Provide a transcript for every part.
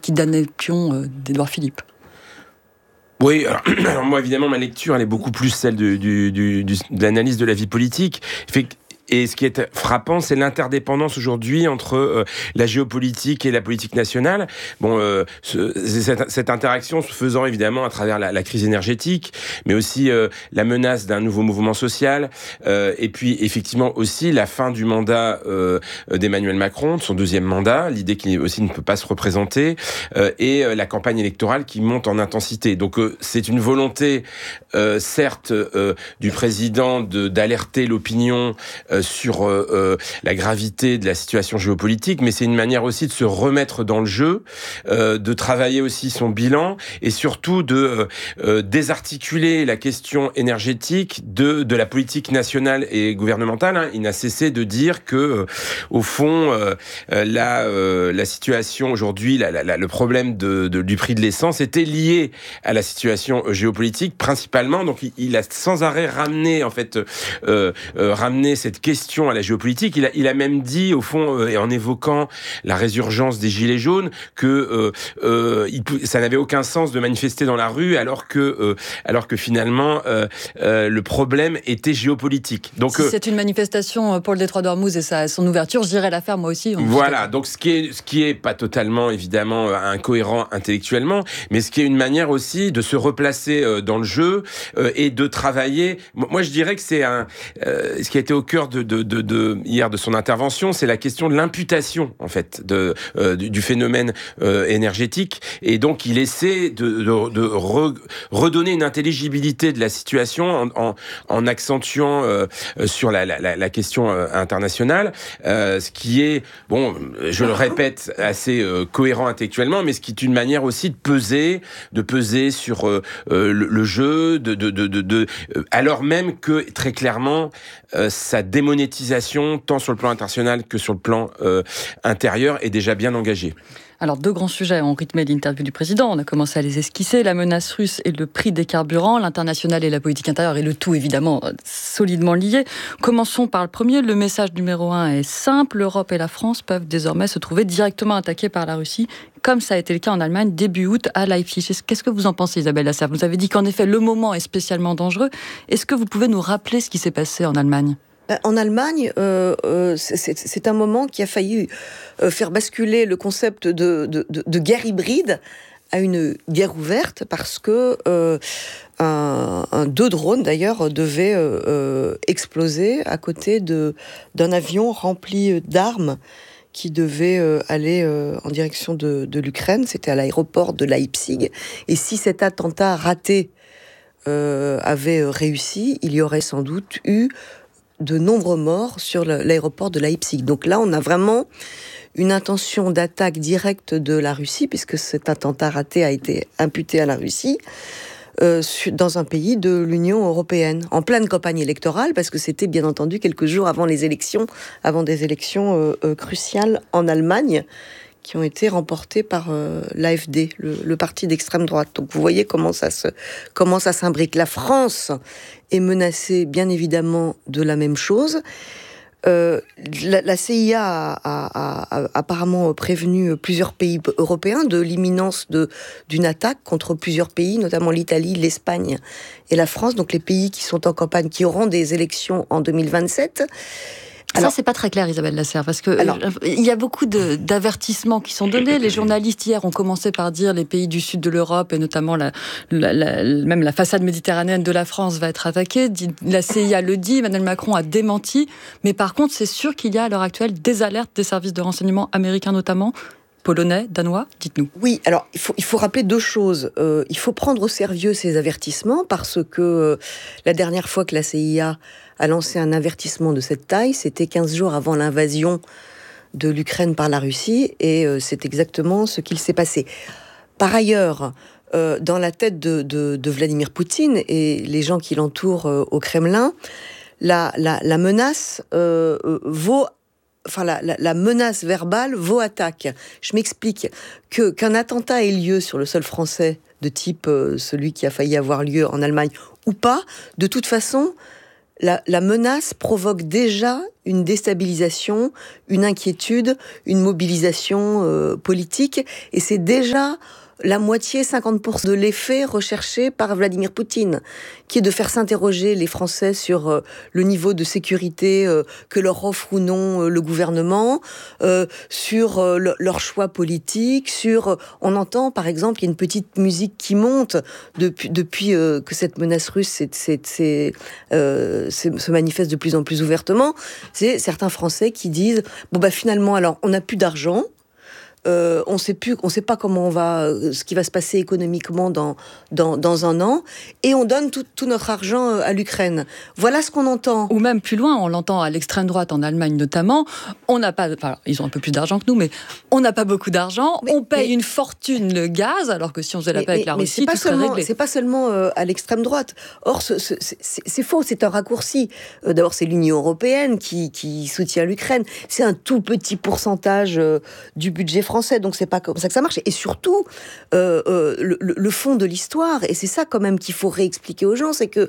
politique d'annexion d'Édouard Philippe. Oui, alors moi évidemment ma lecture elle est beaucoup plus celle de l'analyse de la vie politique. Et ce qui est frappant, c'est l'interdépendance aujourd'hui entre la géopolitique et la politique nationale. Bon, cette interaction se faisant évidemment à travers la crise énergétique, mais aussi la menace d'un nouveau mouvement social, et puis effectivement aussi la fin du mandat d'Emmanuel Macron, de son deuxième mandat, l'idée qu'il aussi ne peut pas se représenter, et la campagne électorale qui monte en intensité. Donc c'est une volonté, certes, du président d'alerter l'opinion sur la gravité de la situation géopolitique, mais c'est une manière aussi de se remettre dans le jeu, de travailler aussi son bilan et surtout de désarticuler la question énergétique de la politique nationale et gouvernementale. Hein. Il n'a cessé de dire que, au fond, la situation aujourd'hui, le problème du prix de l'essence était lié à la situation géopolitique principalement. Donc, il a sans arrêt ramené cette question à la géopolitique. Il a même dit, au fond, et en évoquant la résurgence des Gilets jaunes, que ça n'avait aucun sens de manifester dans la rue, alors que finalement, le problème était géopolitique. Donc, si c'est une manifestation pour le détroit d'Ormuz et son ouverture, je dirais la faire moi aussi. Voilà, donc ce qui est pas totalement, évidemment, incohérent intellectuellement, mais ce qui est une manière aussi de se replacer dans le jeu et de travailler. Moi, je dirais que c'est ce qui a été au cœur hier de son intervention, c'est la question de l'imputation en fait du phénomène énergétique, et donc il essaie de redonner une intelligibilité de la situation en accentuant sur la question internationale, ce qui est, bon, je le répète, assez cohérent intellectuellement, mais ce qui est une manière aussi de peser sur le jeu, alors même que très clairement sa démonétisation, tant sur le plan international que sur le plan intérieur, est déjà bien engagée. Alors, 2 grands sujets ont rythmé l'interview du président. On a commencé à les esquisser. La menace russe et le prix des carburants, l'international et la politique intérieure, et le tout, évidemment, solidement lié. Commençons par le premier. Le message numéro 1 est simple. L'Europe et la France peuvent désormais se trouver directement attaquées par la Russie, comme ça a été le cas en Allemagne début août à Leipzig. Qu'est-ce que vous en pensez, Isabelle Lasserre ? Vous avez dit qu'en effet, le moment est spécialement dangereux. Est-ce que vous pouvez nous rappeler ce qui s'est passé en Allemagne ? En Allemagne, c'est un moment qui a failli faire basculer le concept de guerre hybride à une guerre ouverte, parce que deux drones d'ailleurs devaient exploser à côté d'un avion rempli d'armes qui devait aller en direction de l'Ukraine. C'était à l'aéroport de Leipzig. Et si cet attentat raté avait réussi, il y aurait sans doute eu de nombreux morts sur l'aéroport de Leipzig. Donc là, on a vraiment une intention d'attaque directe de la Russie, puisque cet attentat raté a été imputé à la Russie, dans un pays de l'Union européenne, en pleine campagne électorale, parce que c'était bien entendu quelques jours avant des élections cruciales en Allemagne, qui ont été remportées par l'AfD, le parti d'extrême droite. Donc vous voyez comment ça s'imbrique. La France est menacée, bien évidemment, de la même chose. La CIA a apparemment prévenu plusieurs pays européens de l'imminence d'une attaque contre plusieurs pays, notamment l'Italie, l'Espagne et la France, donc les pays qui sont en campagne, qui auront des élections en 2027. Alors, ça, c'est pas très clair, Isabelle Lasserre, parce que il y a beaucoup d'avertissements qui sont donnés. Les journalistes, hier, ont commencé par dire les pays du sud de l'Europe, et notamment même la façade méditerranéenne de la France va être attaquée. La CIA le dit, Emmanuel Macron a démenti. Mais par contre, c'est sûr qu'il y a à l'heure actuelle des alertes des services de renseignement américains notamment, polonais, danois, dites-nous. Oui, alors il faut rappeler 2 choses. Il faut prendre au sérieux ces avertissements, parce que la dernière fois que la CIA a lancé un avertissement de cette taille, c'était 15 jours avant l'invasion de l'Ukraine par la Russie, et c'est exactement ce qu'il s'est passé. Par ailleurs, dans la tête de Vladimir Poutine et les gens qui l'entourent au Kremlin, la menace vaut... Enfin, la menace verbale vaut attaque. Je m'explique. Qu'un attentat ait lieu sur le sol français, de type celui qui a failli avoir lieu en Allemagne, ou pas, de toute façon, la menace provoque déjà une déstabilisation, une inquiétude, une mobilisation politique. Et c'est déjà la moitié, 50% de l'effet recherché par Vladimir Poutine, qui est de faire s'interroger les Français sur le niveau de sécurité que leur offre ou non le gouvernement, sur leur choix politique, on entend par exemple, il y a une petite musique qui monte depuis que cette menace russe se manifeste de plus en plus ouvertement. C'est certains Français qui disent finalement, alors on n'a plus d'argent. On sait pas ce qui va se passer économiquement dans un an, et on donne tout notre argent à l'Ukraine. Voilà ce qu'on entend. Ou même plus loin, on l'entend à l'extrême droite, en Allemagne notamment. On n'a pas, ils ont un peu plus d'argent que nous, mais on n'a pas beaucoup d'argent. On paye une fortune le gaz, alors que si on faisait la paix avec la Russie, tout serait réglé. C'est pas seulement à l'extrême droite. Or, c'est faux, c'est un raccourci. D'abord, c'est l'Union européenne qui soutient l'Ukraine. C'est un tout petit pourcentage du budget français. Donc c'est pas comme ça que ça marche. Et surtout, le fond de l'histoire, et c'est ça quand même qu'il faut réexpliquer aux gens, c'est que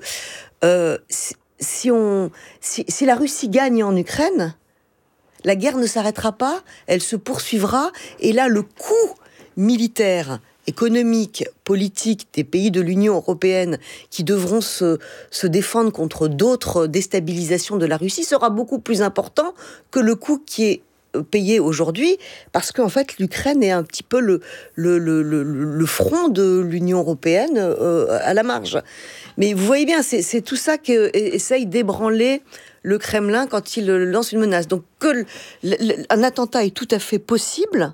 si la Russie gagne en Ukraine, la guerre ne s'arrêtera pas, elle se poursuivra, et là le coût militaire, économique, politique des pays de l'Union européenne qui devront se défendre contre d'autres déstabilisations de la Russie sera beaucoup plus important que le coût qui est payé aujourd'hui, parce qu'en fait l'Ukraine est un petit peu le front de l'Union européenne à la marge. Mais vous voyez bien, c'est tout ça qu'essaye d'ébranler le Kremlin quand il lance une menace. Donc un attentat est tout à fait possible,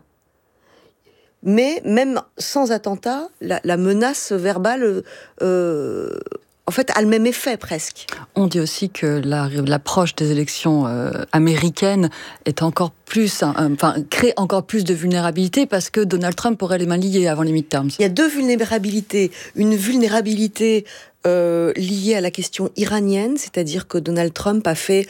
mais même sans attentat, la menace verbale en fait, a le même effet presque. On dit aussi que l'approche des élections américaines est encore plus, crée encore plus de vulnérabilité parce que Donald Trump aurait les mains liées avant les midterms. Il y a deux vulnérabilités. Une vulnérabilité liée à la question iranienne, c'est-à-dire que Donald Trump a fait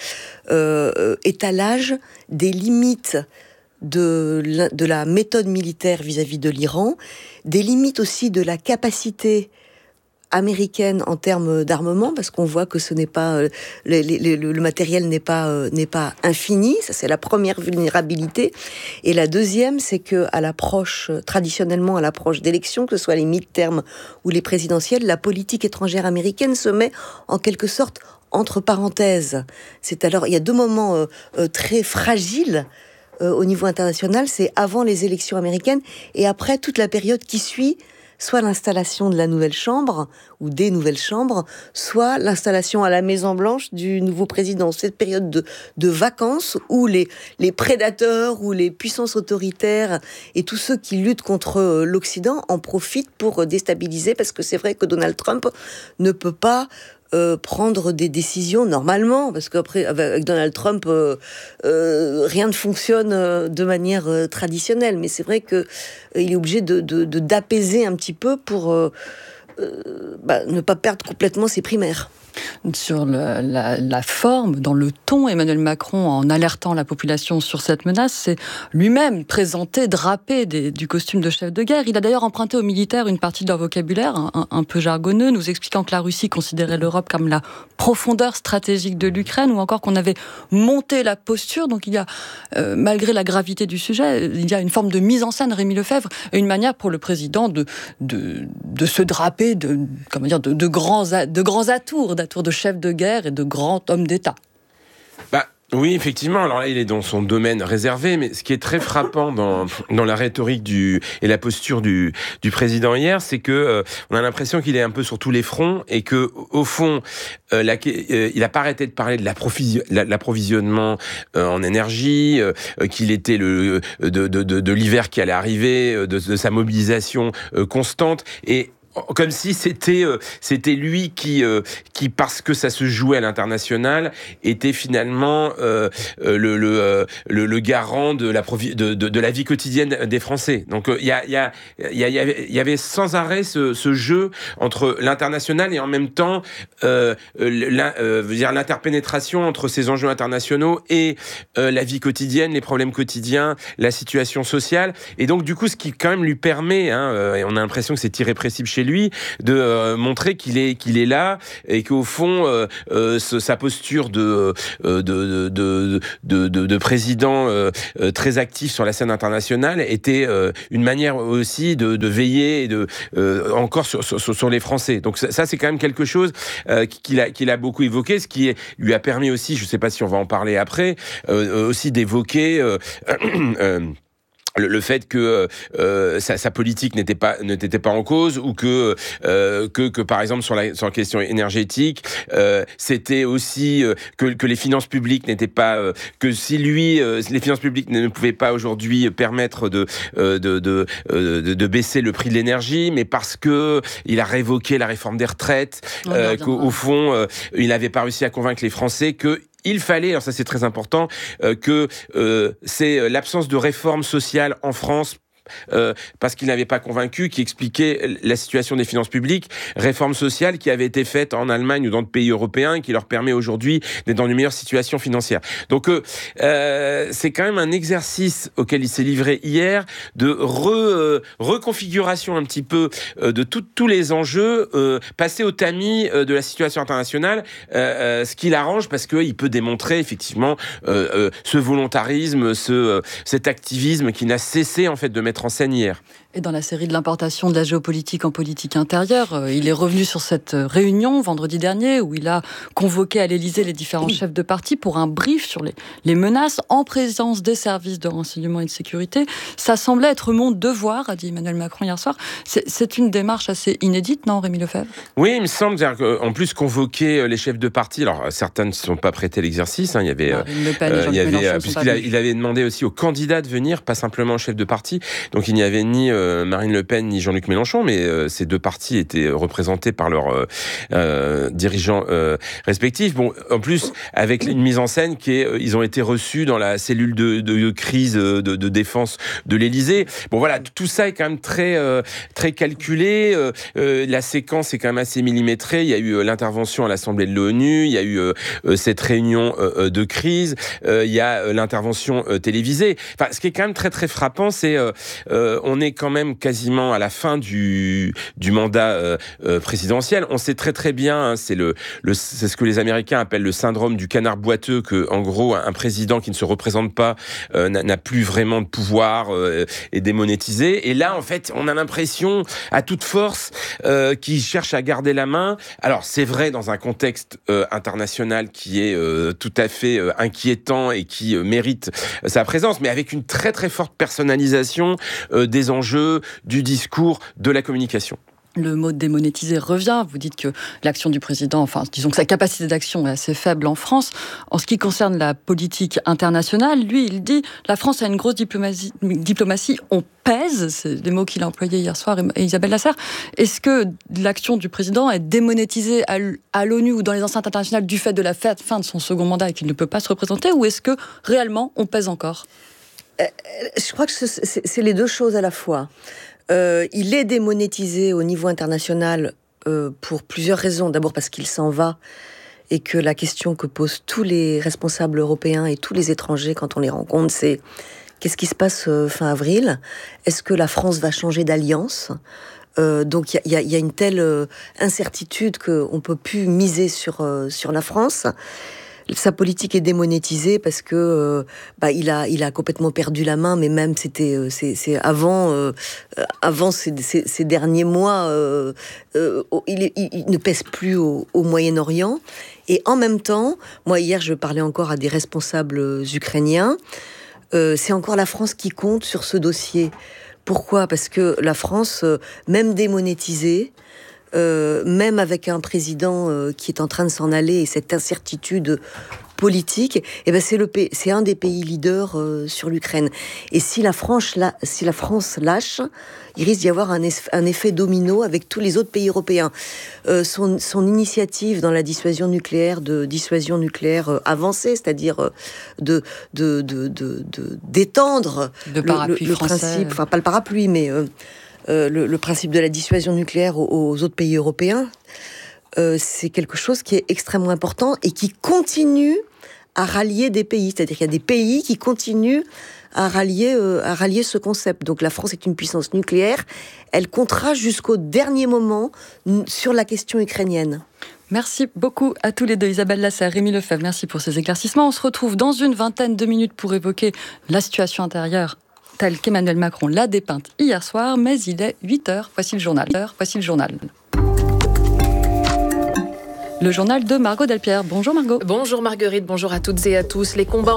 étalage des limites de la méthode militaire vis-à-vis de l'Iran, des limites aussi de la capacité américaine en termes d'armement, parce qu'on voit que ce n'est pas le matériel n'est pas infini. Ça, c'est la première vulnérabilité. Et la deuxième, c'est que traditionnellement à l'approche d'élections, que ce soit les midterms ou les présidentielles, la politique étrangère américaine se met en quelque sorte entre parenthèses. Il y a deux moments très fragiles au niveau international, c'est avant les élections américaines et après toute la période qui suit, soit l'installation de la nouvelle chambre, ou des nouvelles chambres, soit l'installation à la Maison-Blanche du nouveau président. Cette période de vacances où les prédateurs, ou les puissances autoritaires, et tous ceux qui luttent contre l'Occident en profitent pour déstabiliser, parce que c'est vrai que Donald Trump ne peut pas prendre des décisions normalement, parce qu'après avec Donald Trump rien ne fonctionne de manière traditionnelle, mais c'est vrai que il est obligé d'apaiser un petit peu pour ne pas perdre complètement ses primaires. Sur la forme, dans le ton, Emmanuel Macron, en alertant la population sur cette menace, c'est lui-même présenté, drapé du costume de chef de guerre. Il a d'ailleurs emprunté aux militaires une partie de leur vocabulaire, un peu jargonneux, nous expliquant que la Russie considérait l'Europe comme la profondeur stratégique de l'Ukraine, ou encore qu'on avait monté la posture. Donc il y a, malgré la gravité du sujet, il y a une forme de mise en scène, Rémi Lefebvre, et une manière pour le président de se draper de grands atours de chef de guerre et de grand homme d'État. Oui, effectivement. Alors là, il est dans son domaine réservé, mais ce qui est très frappant dans la rhétorique et la posture du président hier, c'est que on a l'impression qu'il est un peu sur tous les fronts et que au fond, il n'a pas arrêté de parler de l'approvisionnement en énergie, qu'il était de l'hiver qui allait arriver, de sa mobilisation constante et comme si c'était lui qui parce que ça se jouait à l'international était finalement le garant de la vie quotidienne des Français. Donc il y avait sans arrêt ce jeu entre l'international et en même temps l'interpénétration entre ces enjeux internationaux et la vie quotidienne, les problèmes quotidiens, la situation sociale. Et donc du coup, ce qui quand même lui permet, et on a l'impression que c'est irrépressible chez chez lui, de montrer qu'il est là et qu'au fond, sa posture de président très actif sur la scène internationale était une manière aussi de veiller encore sur les Français. Donc ça c'est quand même quelque chose qu'il a beaucoup évoqué, ce qui lui a permis aussi, je ne sais pas si on va en parler après, aussi d'évoquer le fait que sa politique n'était pas en cause, ou que par exemple sur la question énergétique, c'était aussi que les finances publiques n'étaient pas que si lui les finances publiques ne pouvaient pas aujourd'hui permettre de baisser le prix de l'énergie, mais parce que il a révoqué la réforme des retraites, qu'au fond il n'avait pas réussi à convaincre les Français que il fallait, alors ça c'est très important, que c'est l'absence de réforme sociale en France, parce qu'il n'avait pas convaincu, qui expliquait la situation des finances publiques, réforme sociale qui avait été faite en Allemagne ou dans d'autres pays européens et qui leur permet aujourd'hui d'être dans une meilleure situation financière. Donc c'est quand même un exercice auquel il s'est livré hier, de reconfiguration un petit peu de tous les enjeux, passer au tamis de la situation internationale, ce qui l'arrange parce qu'il peut démontrer effectivement ce volontarisme, cet activisme qui n'a cessé en fait de mettre en scène hier. Et dans la série de l'importation de la géopolitique en politique intérieure, il est revenu sur cette réunion vendredi dernier où il a convoqué à l'Élysée les différents chefs de parti pour un brief sur les menaces en présence des services de renseignement et de sécurité. Ça semblait être mon devoir, a dit Emmanuel Macron hier soir. C'est une démarche assez inédite, non, Rémi Lefebvre ? Oui, il me semble qu'en plus convoquer les chefs de parti, alors certains ne se sont pas prêtés à l'exercice, il y avait, puisqu'il avait demandé aussi aux candidats de venir, pas simplement aux chefs de parti, donc il n'y avait ni Marine Le Pen ni Jean-Luc Mélenchon, mais ces deux partis étaient représentés par leurs dirigeants respectifs. Bon, en plus, avec une mise en scène ils ont été reçus dans la cellule de crise de défense de l'Élysée. Bon, voilà, tout ça est quand même très calculé. La séquence est quand même assez millimétrée. Il y a eu l'intervention à l'Assemblée de l'ONU, il y a eu cette réunion de crise, il y a l'intervention télévisée. Enfin, ce qui est quand même très très frappant, c'est on est quand même quasiment à la fin du mandat présidentiel. On sait très très bien, c'est ce que les Américains appellent le syndrome du canard boiteux, que en gros un président qui ne se représente pas n'a plus vraiment de pouvoir, est démonétisé. Et là, en fait, on a l'impression à toute force qu'il cherche à garder la main. Alors c'est vrai dans un contexte international qui est tout à fait inquiétant et qui mérite sa présence, mais avec une très très forte personnalisation des enjeux, du discours, de la communication. Le mot démonétiser revient. Vous dites que l'action du président, enfin, disons que sa capacité d'action est assez faible en France. En ce qui concerne la politique internationale, lui, il dit la France a une grosse diplomatie, on pèse. C'est des mots qu'il a employés hier soir, et Isabelle Lasserre. Est-ce que l'action du président est démonétisée à l'ONU ou dans les enceintes internationales du fait de la fin de son second mandat et qu'il ne peut pas se représenter, ou est-ce que réellement on pèse encore ? Je crois que c'est les deux choses à la fois. Il est démonétisé au niveau international pour plusieurs raisons. D'abord parce qu'il s'en va et que la question que posent tous les responsables européens et tous les étrangers quand on les rencontre, c'est qu'est-ce qui se passe fin avril ? Est-ce que la France va changer d'alliance ? Donc il y a une telle incertitude qu'on ne peut plus miser sur la France. Sa politique est démonétisée parce que il a complètement perdu la main, mais même c'est avant ces derniers mois, il ne pèse plus au Moyen-Orient. Et en même temps, moi hier je parlais encore à des responsables ukrainiens, c'est encore la France qui compte sur ce dossier. Pourquoi ? Parce que la France, même démonétisée, même avec un président qui est en train de s'en aller et cette incertitude politique, c'est un des pays leaders sur l'Ukraine. Et si la France lâche, il risque d'y avoir un effet domino avec tous les autres pays européens. Son initiative dans la dissuasion nucléaire avancée, c'est-à-dire d'étendre le principe, enfin pas le parapluie, mais le principe de la dissuasion nucléaire aux autres pays européens, c'est quelque chose qui est extrêmement important et qui continue à rallier des pays. C'est-à-dire qu'il y a des pays qui continuent à rallier ce concept. Donc la France est une puissance nucléaire. Elle comptera jusqu'au dernier moment sur la question ukrainienne. Merci beaucoup à tous les deux, Isabelle Lasserre, Rémi Lefebvre. Merci pour ces éclaircissements. On se retrouve dans une vingtaine de minutes pour évoquer la situation intérieure telle qu'Emmanuel Macron l'a dépeinte hier soir. Mais il est 8h. Voici le journal. Le journal de Margot Delpierre. Bonjour Margot. Bonjour Marguerite, bonjour à toutes et à tous. Les combats